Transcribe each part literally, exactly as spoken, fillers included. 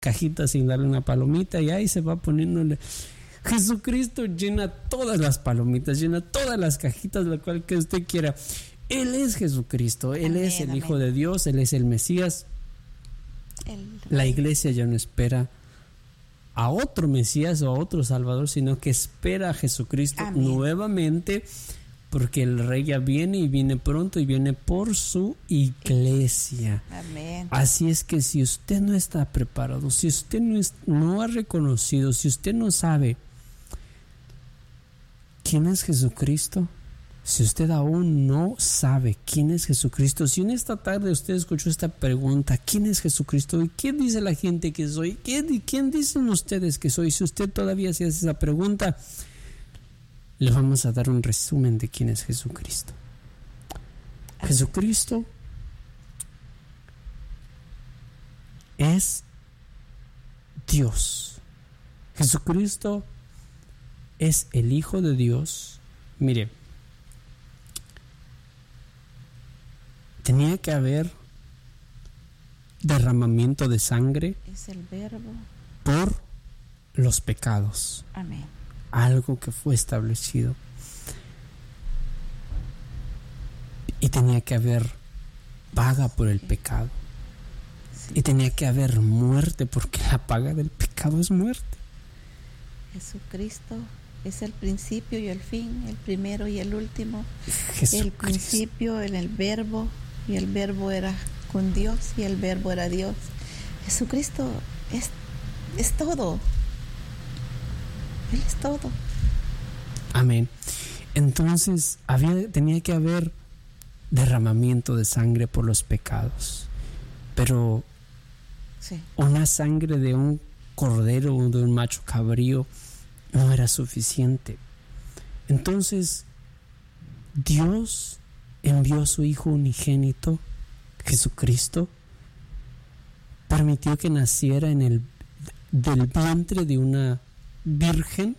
cajita sin darle una palomita, y ahí se va poniéndole. Jesucristo llena todas las palomitas, llena todas las cajitas, la cual que usted quiera. Él es Jesucristo, Él amén, es el amén. Hijo de Dios, Él es el Mesías. El... La iglesia ya no espera a otro Mesías o a otro Salvador, sino que espera a Jesucristo amén. Nuevamente, porque el Rey ya viene y viene pronto y viene por su iglesia. Amén. Así es que si usted no está preparado, si usted no, es, no ha reconocido, si usted no sabe quién es Jesucristo, si usted aún no sabe quién es Jesucristo, si en esta tarde usted escuchó esta pregunta, ¿quién es Jesucristo? ¿Y quién dice la gente que soy? ¿Quién, quién dicen ustedes que soy? Si usted todavía se hace esa pregunta, le vamos a dar un resumen de quién es Jesucristo. Jesucristo es Dios. Jesucristo es el Hijo de Dios. Mire, tenía que haber derramamiento de sangre. Es el verbo. Por los pecados. Amén. Algo que fue establecido. Y tenía que haber paga por el pecado. Sí. Y tenía que haber muerte, porque la paga del pecado es muerte. Jesucristo es el principio y el fin, el primero y el último. El principio en el verbo, y el verbo era con Dios y el verbo era Dios. Jesucristo es, es todo. Él es todo. Amén. Entonces había, tenía que haber derramamiento de sangre por los pecados. Pero sí. Una sangre de un cordero o de un macho cabrío no era suficiente. Entonces Dios envió a su Hijo unigénito, Jesucristo, permitió que naciera en el del vientre de una virgen.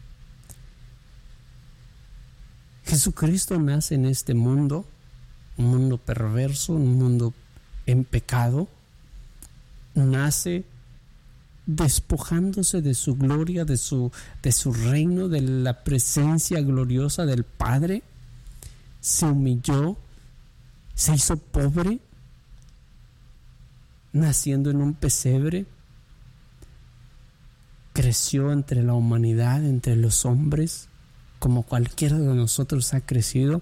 Jesucristo nace en este mundo, un mundo perverso, un mundo en pecado. Nace despojándose de su gloria, de su, de su reino, de la presencia gloriosa del Padre. Se humilló, se hizo pobre, naciendo en un pesebre. Creció entre la humanidad, entre los hombres, como cualquiera de nosotros ha crecido,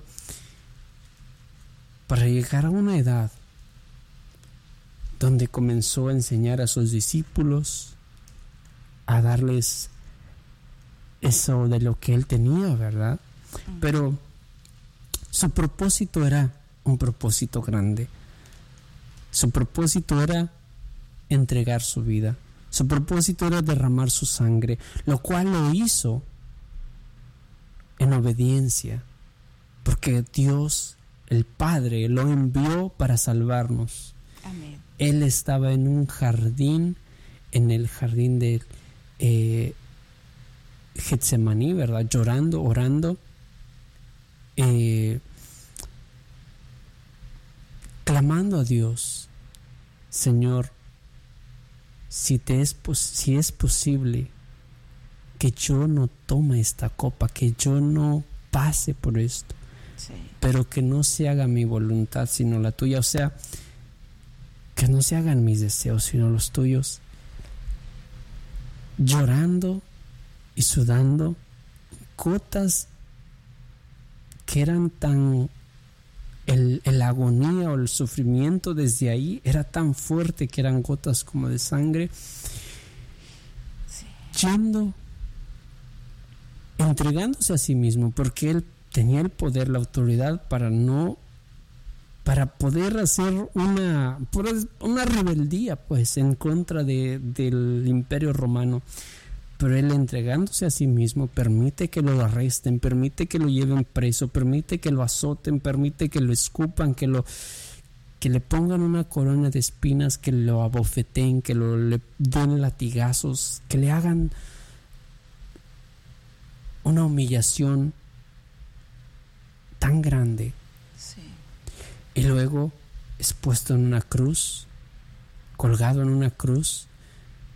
para llegar a una edad donde comenzó a enseñar a sus discípulos, a darles eso de lo que él tenía, ¿verdad? Pero su propósito era un propósito grande. Su propósito era entregar su vida. Su propósito era derramar su sangre, lo cual lo hizo en obediencia, porque Dios, el Padre, lo envió para salvarnos. Amén. Él estaba en un jardín, en el jardín de eh, Getsemaní, ¿verdad? Llorando, orando, eh, clamando a Dios: Señor, si te es pos- si es posible que yo no tome esta copa, que yo no pase por esto, sí. Pero que no se haga mi voluntad sino la tuya, o sea, que no se hagan mis deseos sino los tuyos. Llorando y sudando, gotas que eran tan, el, el agonía o el sufrimiento desde ahí era tan fuerte que eran gotas como de sangre, sí. Yendo, entregándose a sí mismo, porque él tenía el poder, la autoridad para no, para poder hacer una, una rebeldía, pues, en contra de, del Imperio Romano. Pero él, entregándose a sí mismo, permite que lo arresten, permite que lo lleven preso, permite que lo azoten, permite que lo escupan, que lo que le pongan una corona de espinas, que lo abofeteen, que lo, le den latigazos, que le hagan una humillación tan grande. Sí. Y luego es puesto en una cruz, colgado en una cruz,